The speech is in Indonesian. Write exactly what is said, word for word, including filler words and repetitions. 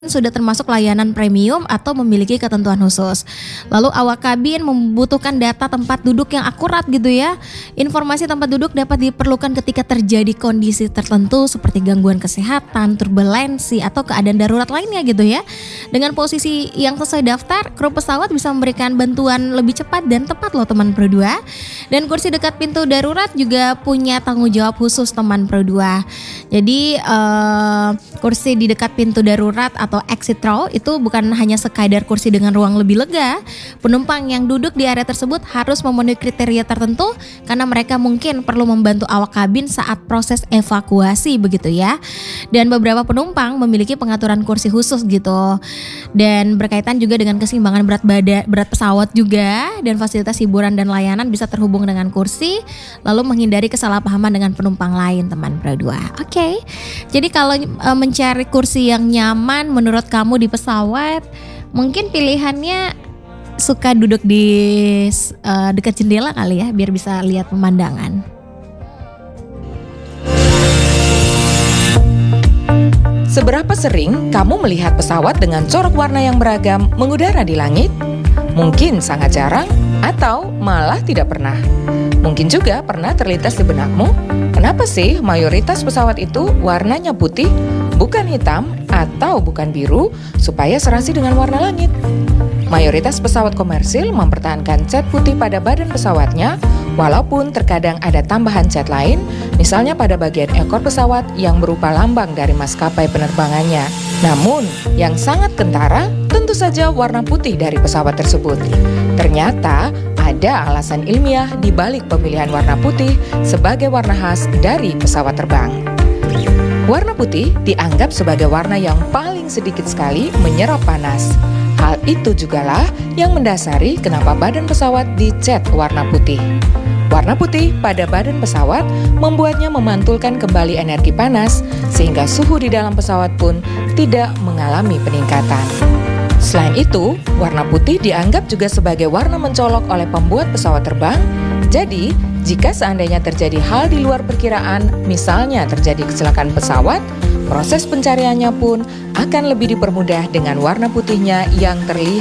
Sudah termasuk layanan premium atau memiliki ketentuan khusus. Lalu awak kabin membutuhkan data tempat duduk yang akurat gitu ya. Informasi tempat duduk dapat diperlukan ketika terjadi kondisi tertentu seperti gangguan kesehatan, turbulensi atau keadaan darurat lainnya gitu ya. Dengan posisi yang sesuai daftar, kru pesawat bisa memberikan bantuan lebih cepat dan tepat loh teman Pro dua. Dan kursi dekat pintu darurat juga punya tanggung jawab khusus teman Pro dua. Jadi eh, kursi di dekat pintu darurat atau exit row itu bukan hanya sekadar kursi dengan ruang lebih lega. Penumpang yang duduk di area tersebut harus memenuhi kriteria tertentu karena mereka mungkin perlu membantu awak kabin saat proses evakuasi begitu ya. Dan beberapa penumpang memiliki pengaturan kursi khusus gitu. Dan berkaitan juga dengan keseimbangan berat badan, berat pesawat juga, dan fasilitas hiburan dan layanan bisa terhubung dengan kursi, lalu menghindari kesalahpahaman dengan penumpang lain teman Pro dua. Oke. Okay. Jadi kalau e, mencari kursi yang nyaman menurut kamu di pesawat, mungkin pilihannya suka duduk di uh, dekat jendela kali ya, biar bisa lihat pemandangan. Seberapa sering kamu melihat pesawat dengan corak warna yang beragam mengudara di langit? Mungkin sangat jarang atau malah tidak pernah. Mungkin juga pernah terlintas di benakmu, kenapa sih mayoritas pesawat itu warnanya putih, bukan hitam atau bukan biru, supaya serasi dengan warna langit? Mayoritas pesawat komersil mempertahankan cat putih pada badan pesawatnya, walaupun terkadang ada tambahan cat lain, misalnya pada bagian ekor pesawat yang berupa lambang dari maskapai penerbangannya. Namun, yang sangat kentara tentu saja warna putih dari pesawat tersebut. Ternyata, ada alasan ilmiah di balik pemilihan warna putih sebagai warna khas dari pesawat terbang. Warna putih dianggap sebagai warna yang paling sedikit sekali menyerap panas. Hal itu jugalah yang mendasari kenapa badan pesawat dicat warna putih. Warna putih pada badan pesawat membuatnya memantulkan kembali energi panas sehingga suhu di dalam pesawat pun tidak mengalami peningkatan. Selain itu, warna putih dianggap juga sebagai warna mencolok oleh pembuat pesawat terbang. Jadi, jika seandainya terjadi hal di luar perkiraan, misalnya terjadi kecelakaan pesawat, proses pencariannya pun akan lebih dipermudah dengan warna putihnya yang terlihat